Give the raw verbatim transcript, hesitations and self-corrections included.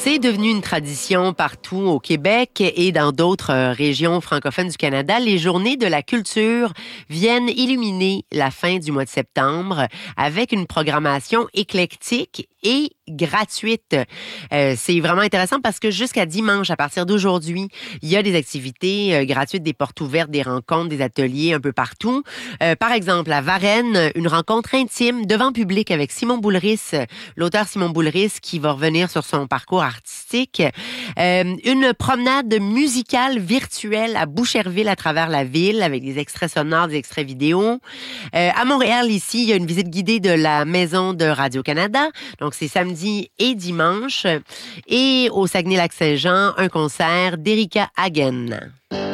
C'est devenu une tradition partout au Québec et dans d'autres régions francophones du Canada. Les journées de la culture viennent illuminer la fin du mois de septembre avec une programmation éclectique et gratuite. Euh, c'est vraiment intéressant parce que jusqu'à dimanche, à partir d'aujourd'hui, il y a des activités euh, gratuites, des portes ouvertes, des rencontres, des ateliers un peu partout. Euh, par exemple, à Varennes, une rencontre intime devant public avec Simon Boulris, l'auteur Simon Boulris, qui va revenir sur son parcours artistique. Euh, une promenade musicale virtuelle à Boucherville à travers la ville avec des extraits sonores, des extraits vidéo. Euh, à Montréal, ici, il y a une visite guidée de la Maison de Radio-Canada. Donc, c'est samedi et dimanche. Et au Saguenay-Lac-Saint-Jean, un concert d'Erika Hagen.